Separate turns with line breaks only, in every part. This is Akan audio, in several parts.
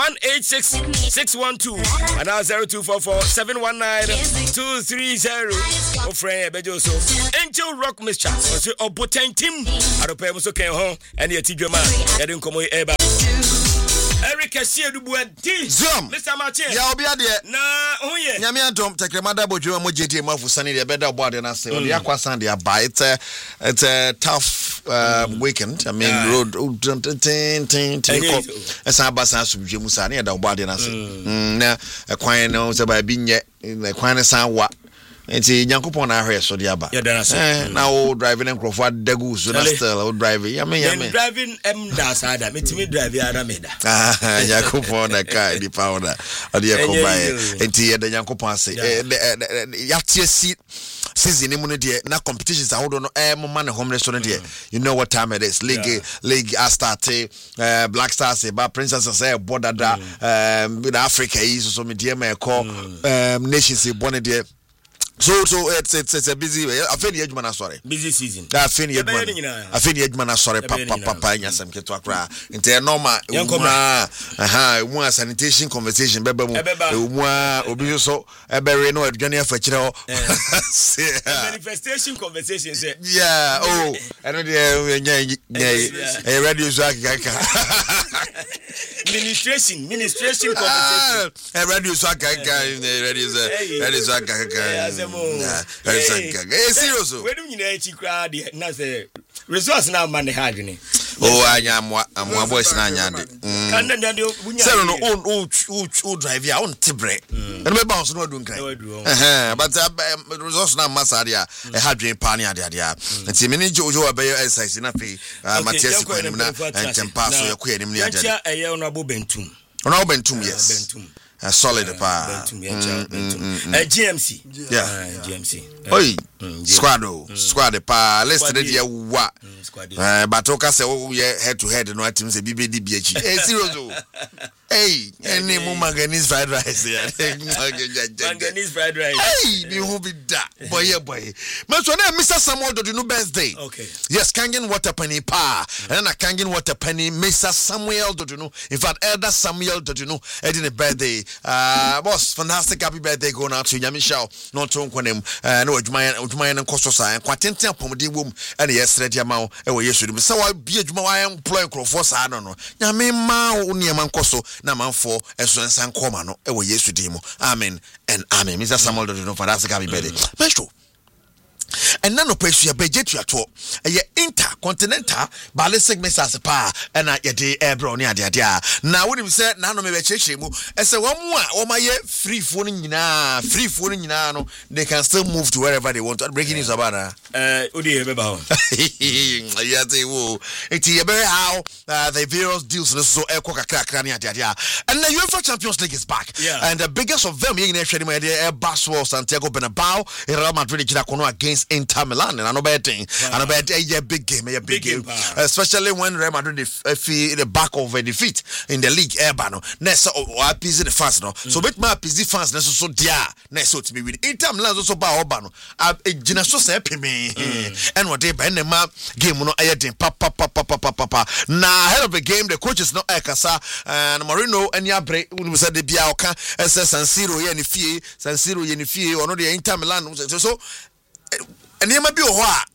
186-612 and now 0244-719-230. Oh, friend, Bejo so Angel Rock Mixture. So, Oboten Team. I don't pay so can home and your teacher man. I didn't come with Eba. Eric Cassia du Boadi.
Zoom.
Mr. Martin.
Ya obi ade.
Na oye.
Nyame adom tekremada bodwo mo JT mafu sane de beda bo ade na se. Odi akwasan de aba. It's a tough weekend. I mean road esa abasa subje musa na da bo ade na se. Na kwan no se ba bi nye kwan san wa. Enti Nyankopon na ahwe so de aba. Na o driving and croford dagu so na still o driving. Yame.
Driving das ada. Metimi drive ada meda.
Nyankopon na car di powder. Ade e ko bae. Enti ye de Nyankopon ase. Yatie season mu no de na competitions ahodo no mo man home restaurant de. You know what time it is. League Astarte, Black Stars, ba Princess say border da in Africa is so me de ma call nations born de. So it's a busy. I feel the edgeman sorry.
Busy season.
I feel the edgeman sorry. Papa, yes, I'm get to Accra. Into normal. One sanitation conversation. Bebe, obi so. Ebe no Johnny for chiro.
Manifestation conversation.
Yeah. Oh, I know the radio Zaka. Ministration conversation. Radio Zaka. Radio Zaka. Serious.
Where do you know crowd? Na say resource now man hardly.
Oh, I'm voice na nyande. Say no drive ya on tibre. And me bounce no do nkran. But resource na masadia e hardly pan ya dia. Nti me ni jojo obey exercise na fe Matthias kwanim na entempa so yakwa anim ni agade.
Ya eye onabo bentum.
Onabo bentum yes.
Bentum.
Solid pa.
GMC.
Yeah.
GMC.
Oi. Squad pa. Let's read ya wa. But oka say we head to head no atim say BBD BH. Serious. Hey, any manganese fried rice here.
Manganese fried rice.
Hey, me who be that. Boy. Me so na Mr. Samuel do no birthday.
Okay.
Yes, Kangen water penny pa. And na Kangen water penny Mr. Samuel do no. In fact, Elder Samuel do no. Edin a birthday. Boss, fantastic happy birthday going out to Nyamisha. Not to them. No, Jumaya and Kososa. Quatenten pomodi womb. And yesterday, Yamau. And we yesterday. So I be a Jumaya employing Crofos. I don't know. Yamima, Uniaman Koso. Na manfo eso nsan koma no e wo Yesu dimo amen and amen Mr. Samuel do no fantastic happy birthday maestro and nano pressure budget you ato e intercontinental ballistic missiles pa and ye de ebro ni ade na woni bi say nano me be chechire mu e say wo mu a wo maye free phone nyina no they can still move to wherever they want. Breaking news about
odi e be ba ho
yeah they wo it e be how the various deals so e kwa kakra ni ade and the UEFA Champions League is back and the biggest of them in hwede me dey Barcelona Santiago Bernabeu Real Madrid jira kono against Inter Milan and another big game especially when Real Madrid feel the back of a defeat in the league no next appease the fans no so bit my appease fans so dia next so to be with Inter Milan so ba oba no gina so say peme and what dey by na game no ayedin papa na ahead of the game the coaches no ekasa and Marino and Yabre we said the bia oka San Siro ye ni fie ono the Inter Milan so and you might be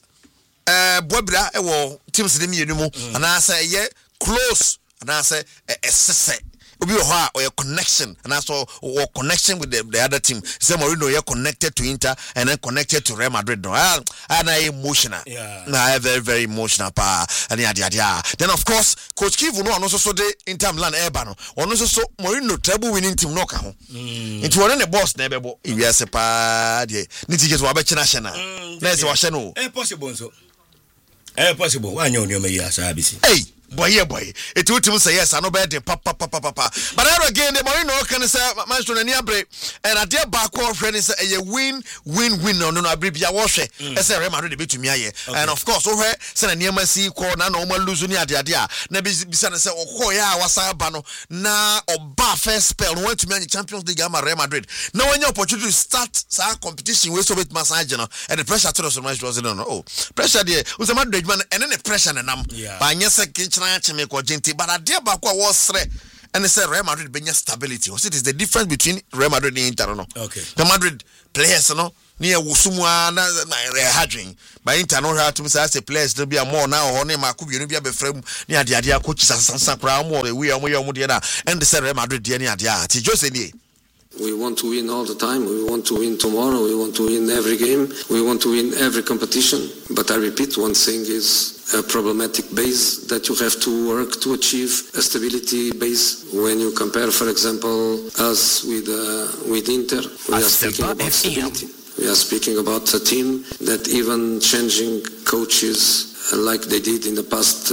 Bobra, teams the minimum, and I say, yeah, close, and I say, or your connection, and also or connection with the other team. Say Mourinho, you're connected to Inter and then connected to Real Madrid. No, and I emotional. I very, very emotional. And then of course, Coach Kivu no also so the Inter Milan Ebano. One also so Mourinho treble winning team no ka. Into one the boss never bo. If you are sepa, niti just wa be national. Let's watch no.
Possible so. Possible. Why you me ya sabisi.
Hey. Boy, it would say yes, I know better, papa. But again, the Marino can say, Master and Yabre, and a dear backward friend is a win, no, Bribia wash it, as I remember to be to me, and of course, over send a near my sea corner, no more losing the idea. Never be said, oh, yeah, was I bano, na or bar first spell, went to many Champions League, Real Madrid. No one opportunity to start our competition with so with massage, and the pressure to us was no pressure there was a Madrid man, and then the pressure and by yes, but I dear back was and they say Real Madrid benya stability. What it is the difference between Real Madrid and Inter no.
Okay.
The Madrid players no near Wusumwa na hadring. By Inter no have to say players to be a more now or name Akubi no be a frame near the idea coaches and Sakra more we are and they say Real Madrid near the idea. Just any.
We want to win all the time. We want to win tomorrow. We want to win every game. We want to win every competition. But I repeat, one thing is a problematic base that you have to work to achieve a stability base. When you compare, for example, us with Inter, we are speaking about stability. We are speaking about a team that even changing coaches like they did in the past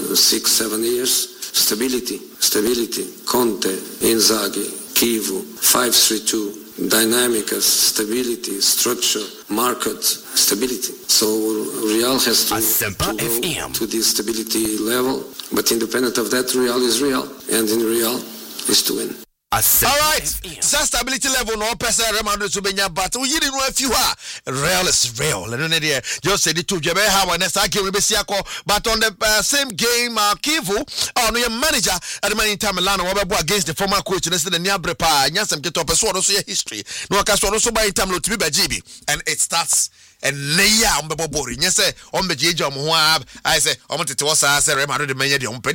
6-7 years. Stability. Conte, Inzaghi, Kivu, 5-3-2, dynamics, stability, structure, market, stability. So Real has to go to this stability level, but independent of that, Real is Real, and in Real is to win.
All right, stability level no person Real Madrid to benya, but we didn't know if you are Real is real. Just say the two Jebe have a next game with Besiako, but on the same game, Kivu, no your manager at the Inter Milan against the former coach and the Niabrepa, and Yansam get up a sort of history. No, I can also buy time to be by GB, and it starts. And Leia on the Bobori, yes, on the Jam Moab, I say, I wanted to say, Real Madrid the Maya on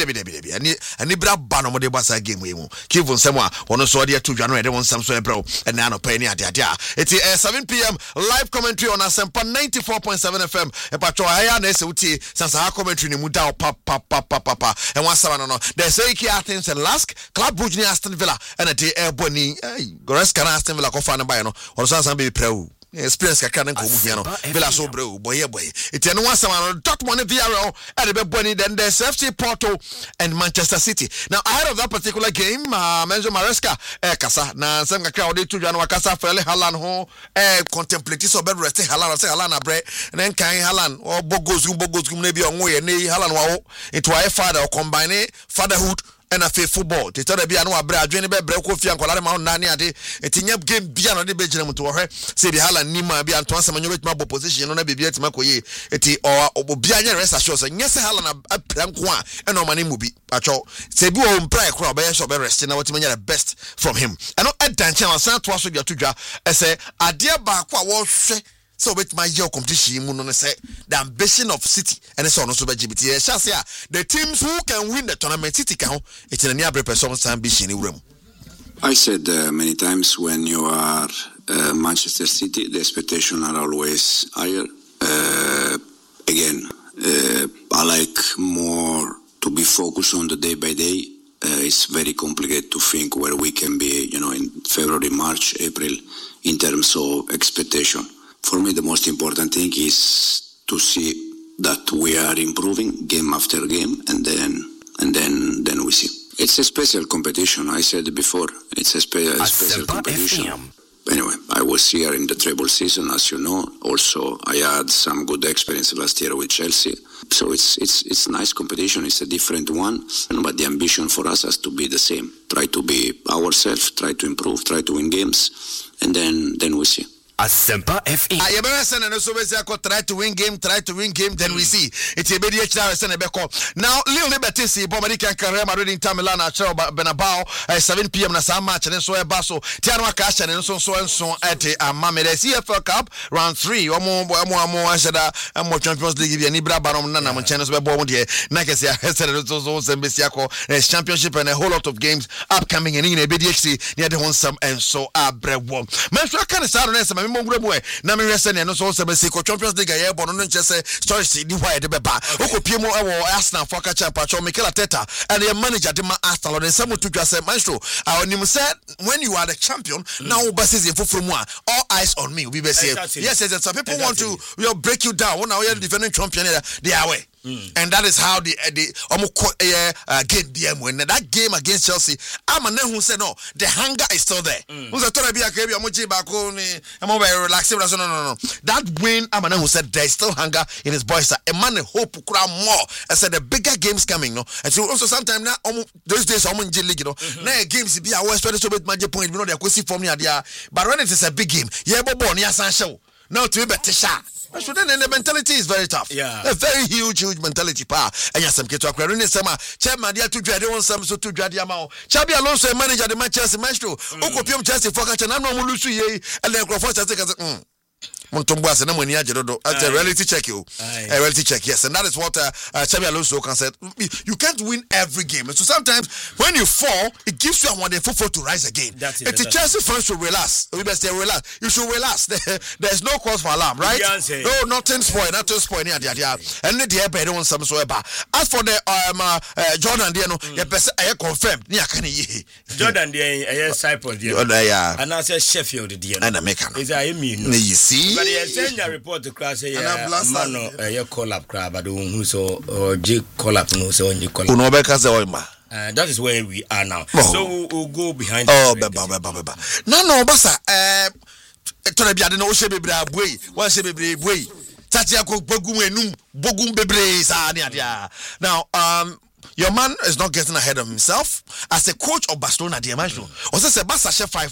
and Ibra Bano de Bassa game. Kivon Samoa, one of Saudi 2 January, one Samsung Bro, and Nano Penny at Yadia. It's 7 p.m. live commentary on Asempa 94.7 FM. And Pacho Ayana SOT, Sansa commentary in Mudao, papa, and one Savano. There's Aki Athens and Lask, Club Brugge Aston Villa, and a day Airborne, Goreska Aston Villa, Kofana Bayano, or Sansa Pro. Experience kakana ko mu no Villa so bro boy it no one sama Dortmund VRL at the Boni, then there's FC Porto and Manchester City. Now ahead of that particular game Menzo Maresca kasa na sem kakra ode to Janu kasa fele Haaland ho contemplate so bed rest Haaland say Haaland abre then kan Haaland or bogozum na bi onwo ye ne Haaland wa into a father or combine fatherhood and a football. They tell the Biano Abra, Jenny Bebre, Kofi, and Colada Mount Nani a day, a tinga game Biano de Benjamin to her, say the Haaland Nima, be Antoine Samuel Mabo position on a baby at Makoye, or Biana rest assures, and yes, Haaland a Planqua, and no money movie, Pacho, Sebu on prayer crowd, by a shop rest, and I want to the best from him. And not at Danchana, Saint was with your tuja, I say, a dear Bakwa was. So with my year competition, the ambition of City and so on also by GBT. The teams who can win the tournament, City can. It's a near person's ambition in room.
I said many times when you are Manchester City, the expectations are always higher. Again, I like more to be focused on the day by day. It's very complicated to think where we can be, in February, March, April, in terms of expectation. For me, the most important thing is to see that we are improving game after game, and then we see. It's a special competition. I said before, it's a special competition. Anyway, I was here in the treble season, as you know. Also, I had some good experience last year with Chelsea. So it's nice competition. It's a different one, but the ambition for us has to be the same. Try to be ourselves, try to improve, try to win games, and then we see.
Asempa FM.
I try to win game, then we see. It's a bit now, Lil Liberty, Bomadi can Real Madrid in Milan at Benabao at 7 p.m. na some match and so a basso, Tiano Cash and so at Mamede CFL Cup round 3 or more Champions League and Ibra Barom Nana Manchanos by Bomondia, Nakasia, Hesed and Besiako, championship and a whole lot of games upcoming in a BDHC near the one some and so Abrewom. Mentra can start na me rese ne no so se be Champions League ya bo no nche se stories di why de beba okopiem Arsenal for catch up Mikel Arteta and the manager de ma Arsenal on some to just say maestro onim said when you are the champion now basis in fufuru mu all eyes on me we be say yes some people want to break you down when you are the defending champion they are away. And that is how the game DM when that game against Chelsea. I'm a who said no, the hunger is still there. Who's a Torabia Kabi Amoji Bako relaxing? No. That win, I'm a who said there's still hunger in his voice. A man hope cry more. I said the bigger games coming, no. And so also sometimes now those days I'm in league, now games be always trying to make magic point, they're going for me. But when it is a big game, yeah, Bobo, yeah, Sancho. now to be better shot. So then the mentality is very tough.
Yeah.
A very huge mentality power. And yes, I'm getting to acquire Sama. Chairman, dear to dread on some so to dread Yamao. Chabi Alonso, manager the Manchester Maestro. Okopium Chelsea for catch and I'm not Mulusu, and then Crawford take as Montomboas and when that's a reality check you. A reality check, yes. And that is what Chabi Alonso can say. You can't win every game. So sometimes when you fall, it gives you a one day football to rise again.
That's it.
If the Chelsea fans should relax, we best say relax. You should relax. There's no cause for alarm, right? No, nothing spoil. And the dear better on some so about. As for the Jordan Diano, the best I confirmed.
Jordan Diano, Cyprus, and I said Sheffield Diano.
And I make
is I mean,
you see.
But you send your report to class. Man, you call up crab. I don't who so J call up no so you call up. That is where we are now. So we'll go behind.
Oh, no, Bassa. Torebiade no shebe bra boy. One shebe boy. Tatia ko bogum enum bogum bebre sa dia. Now, your man is not getting ahead of himself as a coach of Barcelona. Dear man, also say Barca chef 5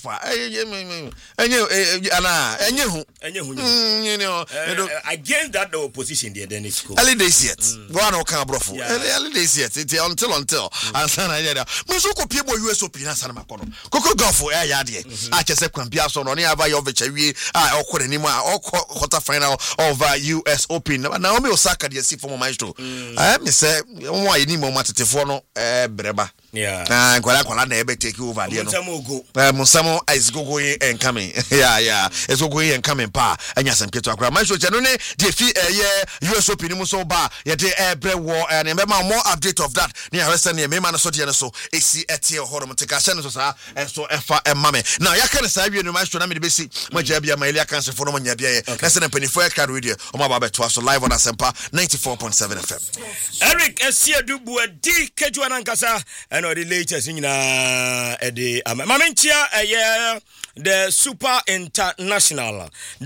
against that opposition there, then it's cool.
Early days yet. Go on, okay, bro. Early days yet. Until. And son, I did. Musoko people US Open and San Macono. Coco go for air yard. I just said, Campiaso, on nearby of the I or anymore or quarter final of US Open. Naomi Osaka, the C for Maestro. I am say, why you need more Tefono breba.
Yeah.
Kwala na ebe take over there no. Musamo is going and coming. Yeah. It's going and coming pa. Anya sam keto akra. Man so je no ne de fi US Open mu so ba ye de ebre war and remember more update of that. Near Western near me man so de so esi etie horom te ka hye no so sa so efa emame. Now ya kan sa wie no man so na me de besi maja bia ma Elia Cancer for no nya bia ye. Na se na penifo card radio o ma ba beto so live on Asempa 94.7 FM.
Eric Esiedubu di kejuana nkasa no the latest in the Mamentia the Super International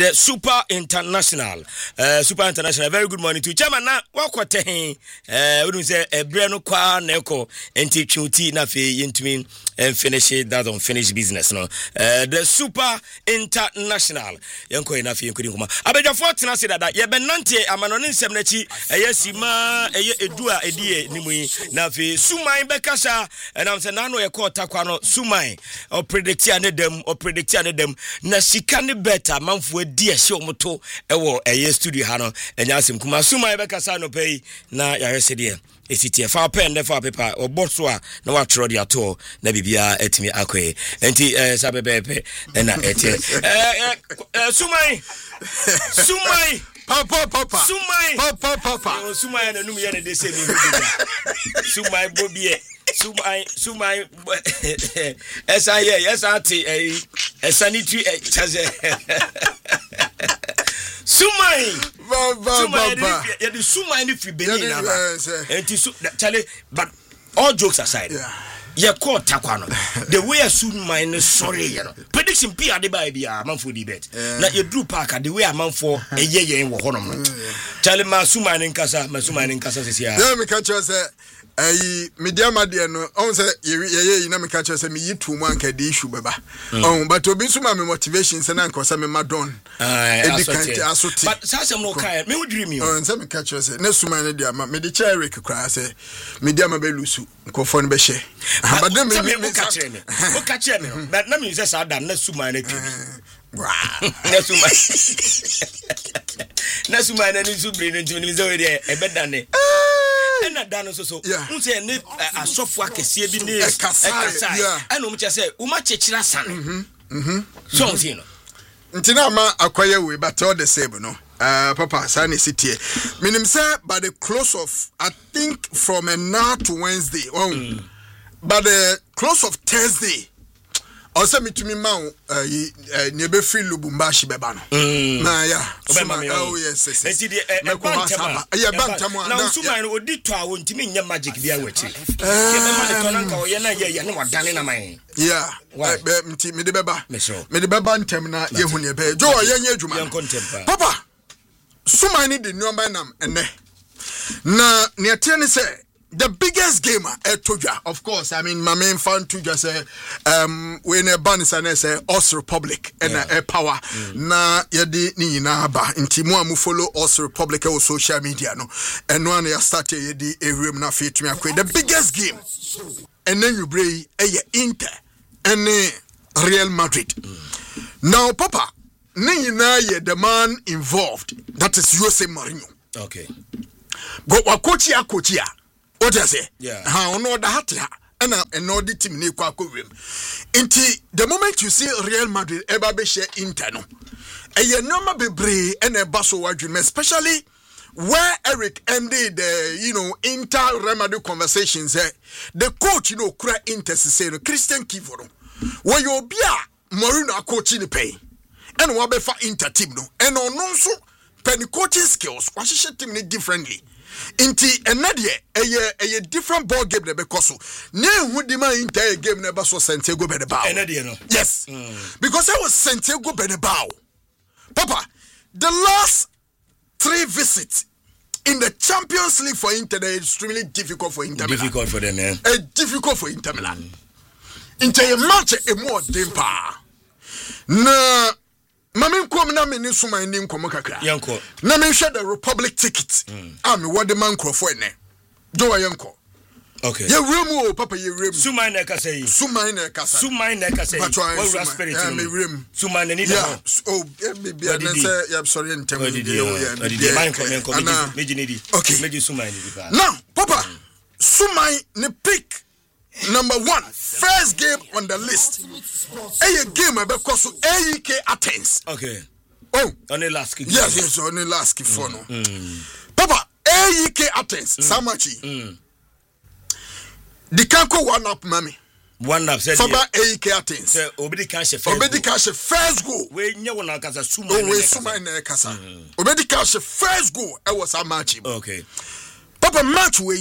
very good morning to chairman na wakwate we say ebreno kwa neko enti chuti na fe yentumi and finish that unfinished business no the Super International yanko na fe yankudi kuma abejafo tena say that ye benante amanone nsem na chi eyesima edua edie nimu na fe Sumai bekasa and I'm saying nano ye call takwa no Sumai or predict them na sika ne better manfo adi ehye omoto ewo eye studio ha no enya asem kuma Sumai bekasa no pay na ya hwese de esitie fa pen de fa paper oboso a na wa tro de ato na bibia etimi akoe enti sabebepe na etie Sumai Papa. Sumai na num ye na de se ni Sumai bobie Sumai sanitary chaze Sumai ya the Sumai ni free Benin na enti chale but all jokes aside ye call takwano the way a Sumai no sorry you know prediction P ade ba bia manfo di bet na ye drew park the way a manfo eye wo honom no chale ma Sumai nkasa sesia
ya me catch us media media no on say ye na me catch us me yitu mu anka the issue baba but obi so ma me motivation say na nkosa me madon asote
but sasem no kai me wodwiri mi
on say me catch us na Sumai na dia ma me de chair Eric kra say media ma be lusu nkofo no be hye but dem me catch me but na me say sa da na Sumai na twi na Sumai na ni subri no ntimi zo we de e bedane na dano so unse ne asofo akese bi ne ekasa eno mu chese uma chechira san so unse no ntina ma akwaya we but all the same no papa sani city minim say by the close of I think from now to Wednesday by the close of Thursday also me to me ma ne be free Lubumbashi beba no na ya oh yes
enti de bantam na Sumai no odi to a wontimi nya magic bia wachi ke be ma de to na nka oye na ye ne wadane na man
yeah mti me de beba ntem na ye hu ne be jo ye nya adwuma papa Sumai ni de nyoma nam ene na ne tie ne se
the biggest game Toja, of course. I mean, my main fan Toja say, when a ban is say Os Republic and a power. Na yadi ni na ba. Inti mo amu follow Os Republic on social media no. And one ya start yadi a room na fit me akwe. The biggest game. And then you bring Inter and Real Madrid. Now, Papa, ni na ye the man involved. That is Jose Mourinho.
Okay.
Go wa coach ya. What I say?
Yeah.
How no da hatia. And no the team ni kwa rim. Inti the moment you see Real Madrid eba be share Inter no. Eye number bebre and a baso wadwin, especially where Eric ended the Inter Real Madrid conversations. The coach kura Inter say no Christian Kivoro. Where you be Mourinho coaching the pay. And what be for Inter team no. And on so penny coaching skills. What she team ni differently. Inti enadie a different ball game because so ne hu di man Inter game never so Santiago Bernabeu.
Enadie no.
Yes. Because I was Santiago Bernabeu. Papa, the last 3 visits in the Champions League for Inter is extremely difficult for Inter Milan.
Difficult for them, man.
Difficult for Inter Milan. Inter a match a more dempa. Na Mami kom na me ni suma ni nkomo kakra.
Yanko.
Na me hwe the Republic ticket. Me what the man crofo ene. Do wa yanko.
Okay.
Ye rem o papa ye rem.
Suma na ka say.
Suma na ka say.
What spirit?
Me rem.
Suma na ni
da. Yeah. Oh, be na say I'm sorry ntem.
The man come meji ni di.
Okay.
Meji suma ni di.
Now, papa, suma ni pick number 1, first game on the list. A game because AEK Athens.
Okay.
Oh,
only last kick.
Yes, only last kick for no. Papa, AEK Athens, Samachi. The Kanko 1-up, mommy.
1-up, said
Faba AEK Athens.
Say Obedi Cash
first goal.
We nyawo na kasa suma.
Oh, we suma na kasa. Obedi Cash first goal. I was Samachi.
Okay.
Papa match we.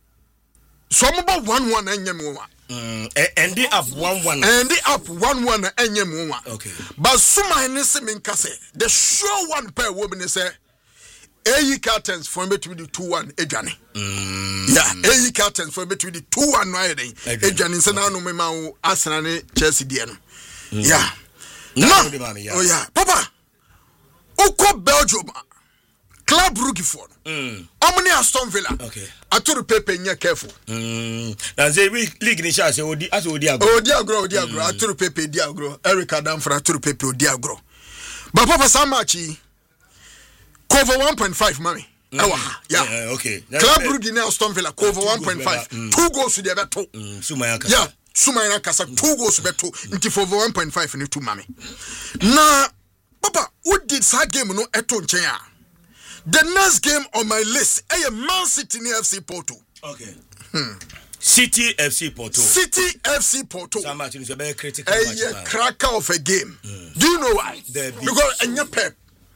So I'm about 1-1 and Yamua.
Ending up 1-1.
Ending up 1-1 and Yamua.
Okay.
But Suma and Simin Kase, the sure one pair woman is a AE Cartons for me to be the 2-1 Ejani. Yeah, AE Cartons for me to be the 2-1 riding. Ejani Sanano Mema Arsenal Chelsea Diano. Yeah. No. Oh, yeah. Papa, Oko Belgium. Club rookie for Omni Aston Villa.
Okay.
I told the paper near careful.
Now the league in Chelsea as Diagro.
Oh Diagro. I told the paper Diagro. Eric Adam for I told the paper Diagro. But Papa Samachi cover 1.5 money. Yeah.
Okay.
Club rookie in Aston Villa cover 1.5. 2 goals to the other 2.
Sumayaka.
Yeah. Sumayaka Kasa 2 goals to the 2 into for 1.5 and 2 mommy. Now Papa, what did that game no eton chenya? The next game on my list is Man City FC Porto.
Okay. City FC Porto.
City FC Porto.
So much is a very critical match.
A cracker of a game. Do you know why? Because any pep.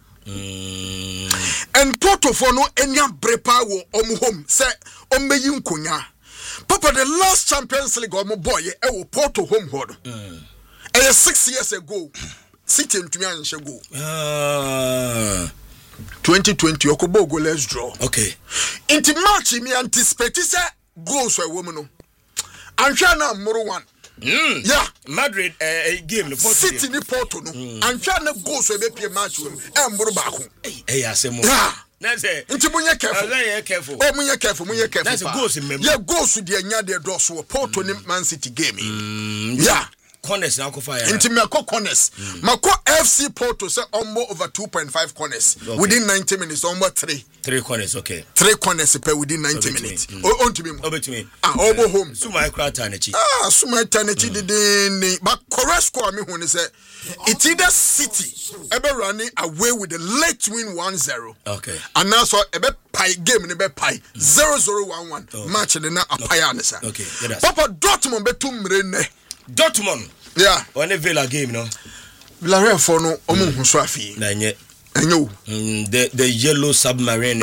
And Porto for no any brepa wo home say omeyi nkonya. Papa, the last Champions League omo boy e Porto home hold. 6 years ago. City ntumi anhye go. 2020 Okobo go let's draw.
Okay.
Inti match me anticipate say goals for woman no. Anhwa na moro 1. Yeah,
Madrid game no
City ni Porto no. Anhwa na goals we be pie match we moro ba ko.
Asemo.
Yeah.
Na say
inti munye careful. Oh munye careful.
That's goals in memory.
Yeah, goals de anya de do so Porto ni Man City game. Yeah.
Corners now go fire.
Into Mako corners. Mako FC Porto say almost over 2.5 corners within 90 minutes. Almost 3
corners. Okay.
3 corners per within 90 minutes. On to me.
Over to me.
Over home.
Suma Kratanchi.
Suma Kratanchi did. But correct score me when say it's either City ever running away with the late win 1-0.
Okay.
And now so ebe pie game ni be pie 0-0-1-1 match ni na apaya nisa.
Okay.
Papa Dortmund be 2 mrene.
Dortmund.
Yeah.
On a Villa game, no.
Villarreal for no omo so afi.
Na nye.
Enyo.
The yellow submarine.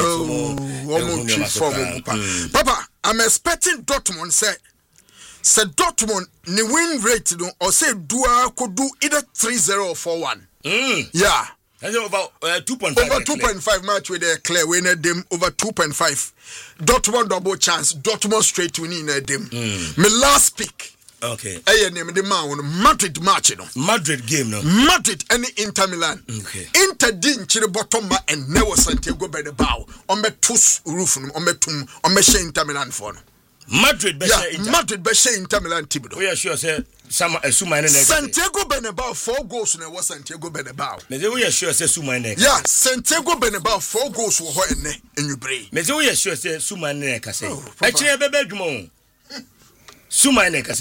Papa, I'm expecting Dortmund say Dortmund ni win rate no or say dua could do either 3-0 or 4-1. Yeah.
over 2.5.
Over 2.5 match with a clear winner them over 2.5. Dortmund double chance. Dortmund straight to win them. My last pick.
Okay.
I name the man Madrid match no.
Madrid game no.
Madrid and Inter Milan.
Okay.
Inter din chire bottom ma and never Santiago Bernabeu. On me tus roof on me tum on me share Inter Milan for no.
Madrid be share Inter.
Madrid be share Inter Milan team do.
We are sure say Suma in
Santiago Bernabeu 4 goals na was Santiago Bernabeu.
Me say we are sure say Suma in there.
Yeah, Santiago Bernabeu 4 goals wo ho enne enwubre.
Me say we are sure say Suma in there ka say. E kire bebe dwuma o. Suma in there ka say.